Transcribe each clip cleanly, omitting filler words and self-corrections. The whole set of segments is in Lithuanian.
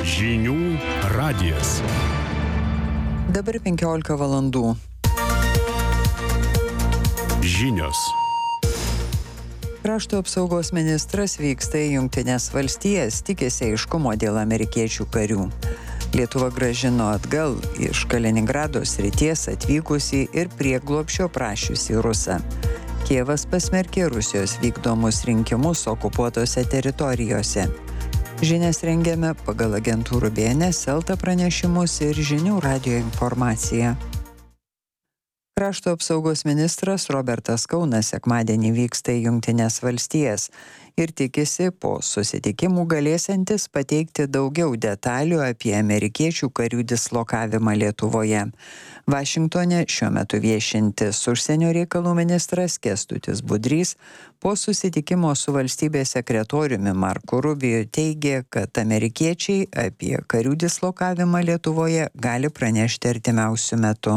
Žinių radijas. Dabar 15 valandų. Žinios. Krašto apsaugos ministras vyksta į Jungtines valstijas, tikisi aiškumo dėl amerikiečių karių. Lietuva grąžino atgal iš Kaliningrado srities atvykusį ir prieglobsčio prašiusį rusą. Kijevas pasmerkė Rusijos vykdomus rinkimus okupuotose teritorijose. Žinias rengiame pagal agentūrų BNS, Elta pranešimus ir Žinių radijo informaciją. Krašto apsaugos ministras Robertas Kaunas sekmadienį vyksta į Jungtines valstijas ir tikisi po susitikimų galėsiantis pateikti daugiau detalių apie amerikiečių karių dislokavimą Lietuvoje. Vašingtone šiuo metu viešintis užsienio reikalų ministras Kęstutis Budrys po susitikimo su valstybės sekretoriumi Marku Rubiju teigė, kad amerikiečiai apie karių dislokavimą Lietuvoje gali pranešti artimiausiu metu.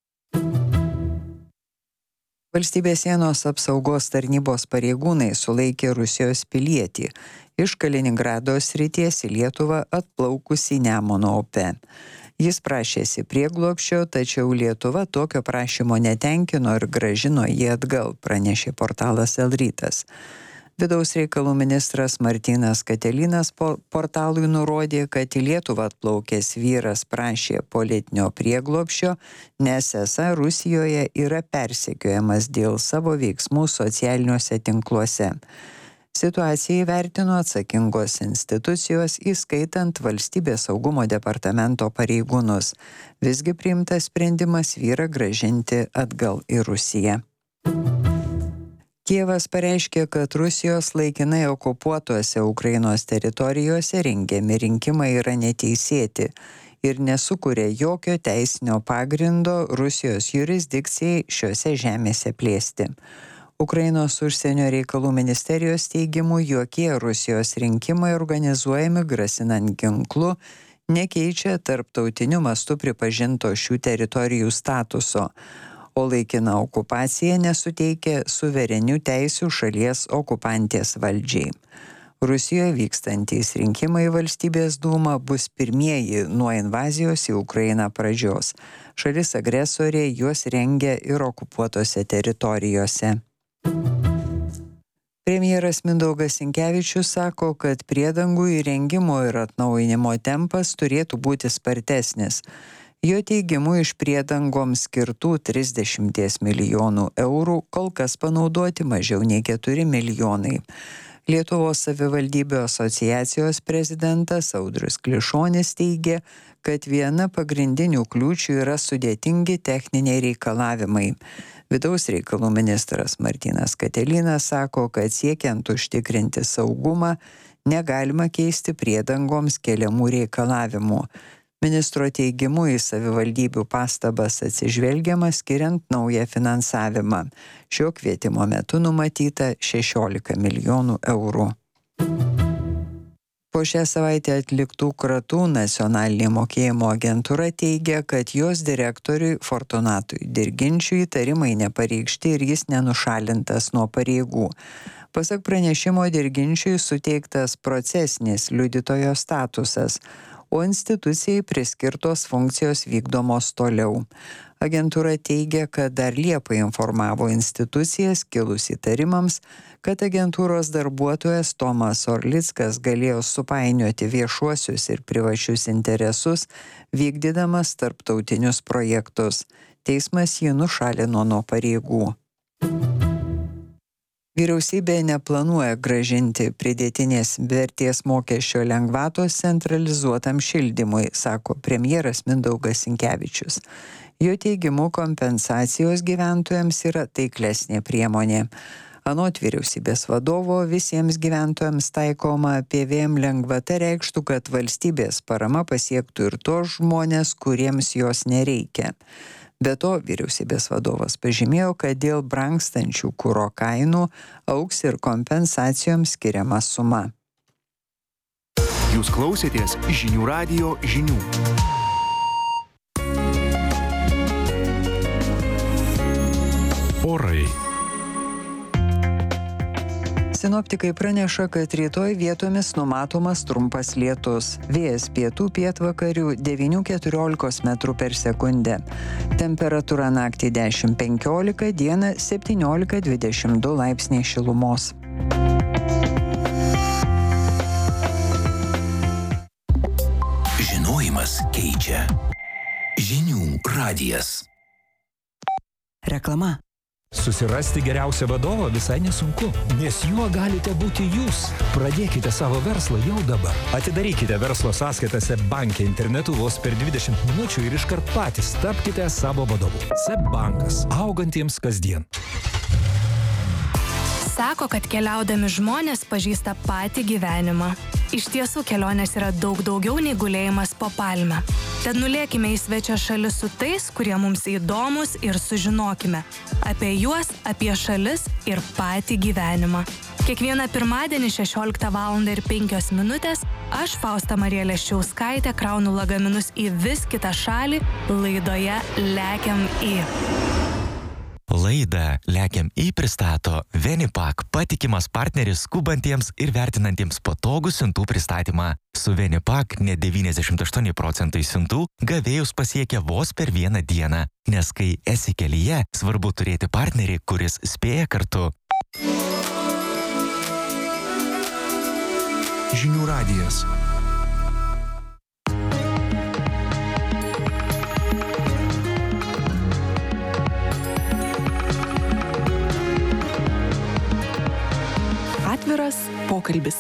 Valstybės sienos apsaugos tarnybos pareigūnai sulaikė Rusijos pilietį iš Kaliningrado srities į Lietuvą atplaukusį Nemuno upe. Jis prašėsi prieglobsčio, tačiau Lietuva tokio prašymo netenkino ir grąžino jį atgal, pranešė portalas L-rytas. Vidaus reikalų ministras Martynas Katelinas portalui nurodė, kad į Lietuvą atplaukęs vyras prašė politinio prieglobsčio, nes esą Rusijoje yra persekiojamas dėl savo veiksmų socialiniuose tinkluose. Situaciją įvertino atsakingos institucijos, įskaitant Valstybės saugumo departamento pareigūnus. Visgi priimtas sprendimas vyrą grąžinti atgal į Rusiją. Kijevas pareiškė, kad Rusijos laikinai okupuotose Ukrainos teritorijose rengiami rinkimai yra neteisėti ir nesukuria jokio teisinio pagrindo Rusijos jurisdikcijai šiose žemėse plėsti. Ukrainos užsienio reikalų ministerijos teigimu, jokie Rusijos rinkimai organizuojami grasinant ginklu nekeičia tarptautiniu mastu pripažinto šių teritorijų statuso, o laikina okupacija nesuteikia suverenių teisių šalies okupantės valdžiai. Rusijoje vykstantys rinkimai valstybės dūmą bus pirmieji nuo invazijos į Ukrainą pradžios. Šalis agresorė juos rengia ir okupuotose teritorijose. Premjeras Mindaugas Sinkevičius sako, kad priedangų įrengimo ir atnaujinimo tempas turėtų būti spartesnis. Jo teigimu iš priedangoms skirtų 30 milijonų eurų kol kas panaudoti mažiau nei 4 milijonai. Lietuvos savivaldybių asociacijos prezidentas Audrius Klišonis teigė, kad viena pagrindinių kliūčių yra sudėtingi techniniai reikalavimai. Vidaus reikalų ministras Martynas Katelinas sako, kad siekiant užtikrinti saugumą, negalima keisti priedangoms keliamų reikalavimų. Ministro teigimu į savivaldybių pastabas atsižvelgiama skiriant naują finansavimą. Šio kvietimo metu numatyta 16 milijonų eurų. Po šią savaitę atliktų kratų nacionalinė mokėjimo agentūra teigia, kad jos direktoriui Fortunatui Dirginčiui įtarimai nepareikšti ir jis nenušalintas nuo pareigų. Pasak pranešimo, Dirginčiui suteiktas procesinis liudytojo statusas, o institucijai priskirtos funkcijos vykdomos toliau. Agentūra teigia, kad dar Liepą informavo institucijas kilus įtarimams, kad agentūros darbuotojas Tomas Orlickas galėjo supainioti viešuosius ir privačius interesus, vykdydamas tarptautinius projektus. Teismas jį nušalino nuo pareigų. Vyriausybė neplanuoja grąžinti pridėtinės vertės mokesčio lengvatos centralizuotam šildymui, sako premjeras Mindaugas Sinkevičius. Jo teigimu, kompensacijos gyventojams yra taiklesnė priemonė. Anot vyriausybės vadovo, visiems gyventojams taikoma PVM lengvata reikštų, kad valstybės parama pasiektų ir tos žmonės, kuriems jos nereikia. Be to, vyriausybės vadovas pažymėjo, kad dėl brangstančių kuro kainų augs ir kompensacijoms skiriama suma. Jūs klausėtės Žinių radijo žinių. Orai. Sinoptikai praneša, kad rytoj vietomis numatomas trumpas lietus. Vėjas pietų pietvakarių 9–14 metrų per sekundę. Temperatūra naktį 10–15, dieną 17–22 laipsniai šilumos. Žinojimas keičia. Žinių radijas. Reklama. Susirasti geriausią vadovą visai nesunku, nes juo galite būti jūs. Pradėkite savo verslą jau dabar. Atidarykite verslo sąskaitą SEB banke internetu vos per 20 minučių ir iškart patys tapkite savo vadovu. SEB bankas. Augantiems kasdien. Sako, kad keliaudami žmonės pažįsta patį gyvenimą. Iš tiesų, kelionės yra daug daugiau nei gulėjimas po palme. Tad nulėkime į svečią šalis su tais, kurie mums įdomus ir sužinokime apie juos, apie šalis ir patį gyvenimą. Kiekvieną pirmadienį 16:05 aš, Fausta Marija Leščiauskaitė, kraunu lagaminus į vis kitą šalį laidoje Lekiam į. Laidą Lekiam į pristato Venipak, patikimas partneris skubantiems ir vertinantiems patogų siuntų pristatymą. Su Venipak net 98% siuntų gavėjus pasiekia vos per vieną dieną, nes kai esi kelyje, svarbu turėti partnerį, kuris spėja kartu. Žinių radijas. Atviras pokalbis.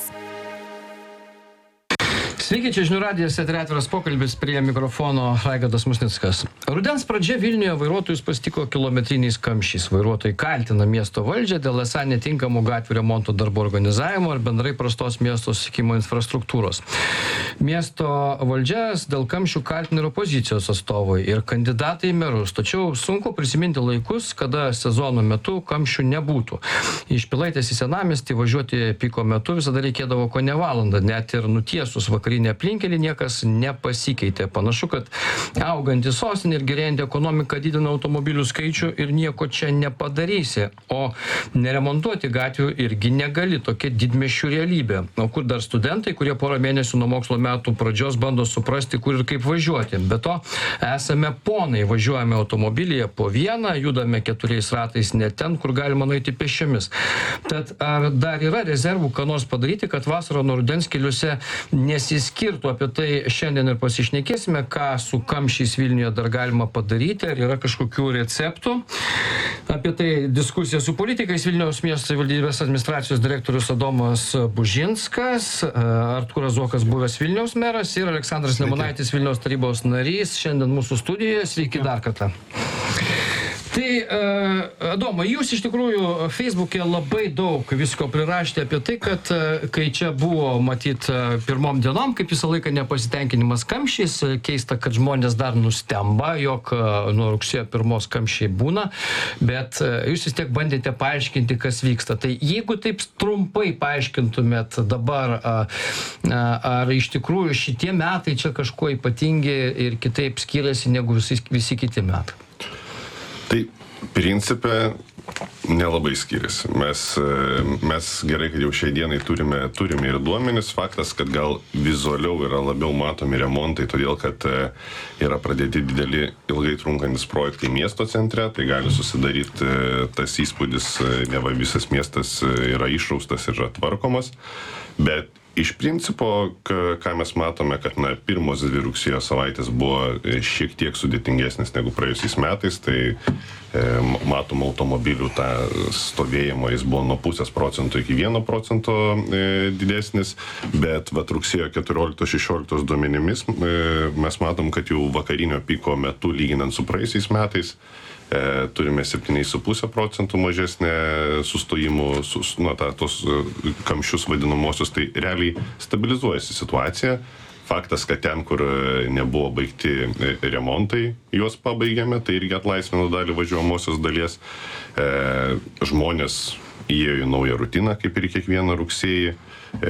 Sveiki, čia Žinių radijas, atviras pokalbis, prie mikrofono Raigardas Musnickas. Rudens pradžia Vilniuje vairuotojus pasitiko kilometriniais kamščiais. Vairuotojai kaltina miesto valdžią dėl esą netinkamų gatvių remonto darbo organizavimo ar bendrai prastos miesto susisiekimo infrastruktūros. Miesto valdžias dėl kamščių kaltina ir opozicijos atstovai ir kandidatai į merus. Tačiau sunku prisiminti laikus, kada sezono metu kamščių nebūtų. Iš Pilaitės į Senamiestį važiuoti piko metu visada reikėdavo kone valandą, net ir nutiesus vakarinį aplinkelį niekas nepasikeitė. Panašu, kad auganti sostinė ir gerėjanti ekonomika didina automobilių skaičių ir nieko čia nepadarysi. O neremontuoti gatvių irgi negali, tokia didmiesčių realybė. O kur dar studentai, kurie porą mėnesių nuo mokslo metų pradžios bando suprasti, kur ir kaip važiuoti. Be to, esame ponai, važiuojame automobilyje po vieną, judame 4 ratais ne ten, kur galima nueiti pėsčiomis. Tad ar dar yra rezervų, ką nors padaryti, kad vasarą nuo rudens keliuose nesiskirtų? Apie tai šiandien ir pasišnekėsime, ką su kamščiais Vilniuje dar galima padaryti, ar yra kažkokių receptų. Apie tai diskusija su politikais. Vilniaus miesto savivaldybės administracijos direktorius Adomas Bužinskas, Artūras Zuokas, buvęs Vilniaus meras, ir Aleksandras Nemunaitis, Vilniaus tarybos narys, šiandien mūsų studijoje. Sveiki dar kartą. Tai, Adomai, jūs iš tikrųjų Facebook'e labai daug visko prirašėte apie tai, kad kai čia buvo, matyt, pirmom dienom, kaip visą laiką nepasitenkinimas kamščiais, keista, kad žmonės dar nustemba, jog nuo rugsėjo 1 kamščiai būna, bet jūs vis tiek bandėte paaiškinti, kas vyksta. Tai jeigu taip trumpai paaiškintumėt dabar, ar iš tikrųjų šitie metai čia kažkuo ypatingi ir kitaip skiriasi negu visi kiti metai? Tai principe nelabai skiriasi. Mes gerai, kad jau šiai dienai turime ir duomenis. Faktas, kad gal vizualiau yra labiau matomi remontai, todėl kad yra pradėti dideli ilgai trunkantis projektai miesto centre, tai gali susidaryti tas įspūdis, neva visas miestas yra išraustas ir yra tvarkomas. Bet iš principo, ką mes matome, kad pirmos 2 rugsėjo savaitės buvo šiek tiek sudėtingesnis negu praėjusiais metais, tai matom automobilių tą stovėjimą, jis buvo nuo 0,5% iki 1% didesnis, bet rugsėjo 14-16 duomenimis mes matom, kad jau vakarinio piko metu, lyginant su praėjusiais metais, turime 7,5% mažesnę sustojimų, tos kamščius vadinamosius, tai realiai stabilizuojasi situacija. Faktas, kad ten, kur nebuvo baigti remontai, juos pabaigėme, tai irgi atlaisvino dalį važiuojamosios dalies. Žmonės įėjo į naują rutiną, kaip ir kiekvieną rugsėjį.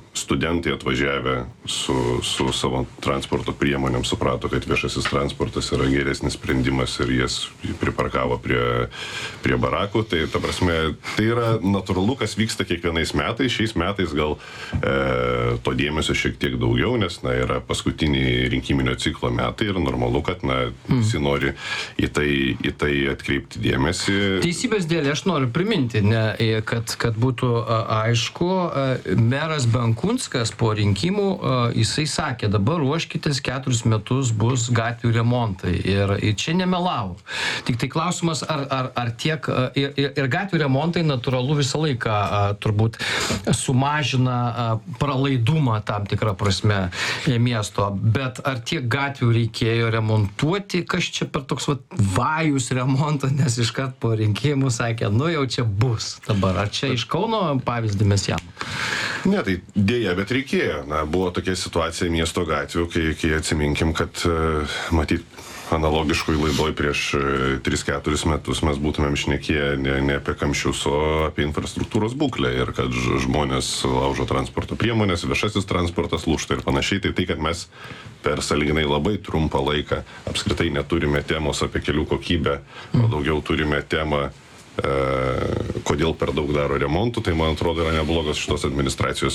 studentai atvažiavę su savo transporto priemonėm suprato, kad viešasis transportas yra geresnis sprendimas ir jas priparkavo prie barakų. Tai ta prasme, tai yra natūralu, kas vyksta kiekvienais metais. Šiais metais gal to dėmesio šiek tiek daugiau, nes yra paskutiniai rinkiminio ciklo metai ir normalu, kad visi nori į tai atkreipti dėmesį. Teisybės dėlė aš noriu priminti, kad būtų aišku, meras Benkunskas po rinkimų, jisai sakė, dabar ruoškitės 4 metus bus gatvių remontai ir čia nemelavo. Tik tai klausimas, ar tiek ir gatvių remontai natūralu visą laiką turbūt sumažina pralaidumą tam tikrą prasme miesto, bet ar tiek gatvių reikėjo remontuoti, kas čia per toks vajus remonto, nes iškart po rinkimų sakė, jau čia bus dabar. Ar čia iš Kauno pavyzdį mes jam? Ne, tai dėja, bet reikėjo. Buvo tokia situacija miesto gatvių, kai atsiminkim, kad matyt, analogiškoj laidoj prieš 3-4 metus mes būtumėm šnekėję ne apie kamščius, o apie infrastruktūros būklę ir kad žmonės laužo transporto priemonės, viešasis transportas lūžta ir panašiai. Tai kad mes per sąlyginai labai trumpą laiką apskritai neturime temos apie kelių kokybę, o daugiau turime temą kodėl per daug daro remontų, tai man atrodo yra neblogas šitos administracijos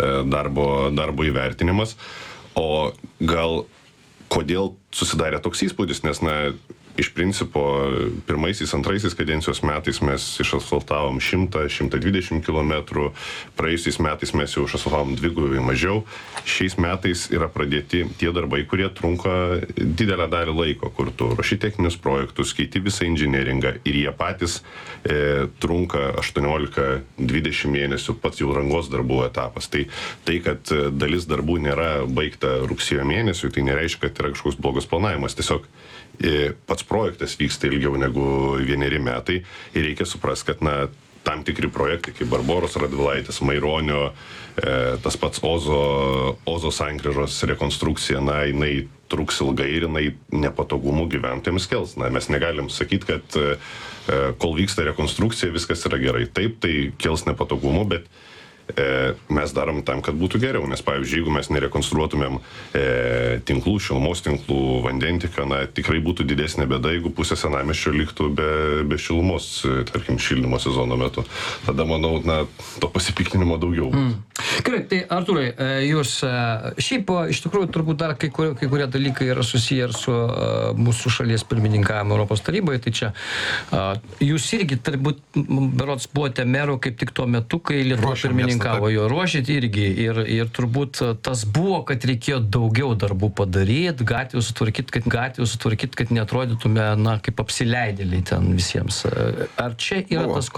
darbo įvertinimas. O gal kodėl susidarė toks įspūdis, nes iš principo pirmaisiais, antraisiais kadencijos metais mes išasfaltavom 100-120 km, praėjusiais metais mes jau išasfaltavom dvigubai mažiau. Šiais metais yra pradėti tie darbai, kurie trunka didelę dalį laiko, kur tu ruoši techninius projektus, keiti visą inžinieringą ir jie patys trunka 18-20 mėnesių, pats jau rangos darbų etapas. Tai kad dalis darbų nėra baigta rugsėjo mėnesių, tai nereiškia, kad yra kažkoks blogas planavimas. Tiesiog pats projektas vyksta ilgiau negu 1 metai ir reikia suprasti, kad tam tikri projektai kaip Barboros Radvilaitės, Maironio, tas pats Ozo sankryžos rekonstrukcija, jinai truks ilgai ir jinai nepatogumų gyventojams kels. Mes negalim sakyti, kad kol vyksta rekonstrukcija, viskas yra gerai. Taip, tai kels nepatogumų, bet mes darom tam, kad būtų geriau, nes pavyzdžiui, jeigu mes nerekonstruotumėm tinklų, šilumos tinklų, vandentiką, tikrai būtų didesnė bėda, jeigu pusė senamiesčio liktų be šilumos, tarkim, šildymo sezono metu. Tada, manau, to pasipiktinimo daugiau. Gerai, tai Artūrai, jūs šiaip iš tikrųjų turbūt dar kai kurie dalykai yra susiję ir su mūsų šalies pirmininkavimu Europos taryboje, tai čia jūs irgi turbūt berods buvote meru kaip tik tuo metu, kai Lietuva pirmininkavo, jo ruošėt irgi ir turbūt tas buvo, kad reikėjo daugiau darbų padaryti, gatvių sutvarkyti, kad neatrodytume, kaip apsileidėliai ten visiems. Ar čia yra tas